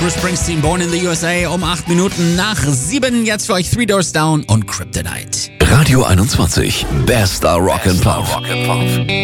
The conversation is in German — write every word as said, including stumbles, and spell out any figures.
Bruce Springsteen, Born in the U S A, um acht Minuten nach sieben. Jetzt für euch Three Doors Down und Kryptonite. Radio einundzwanzig, Bester Rock and Pop.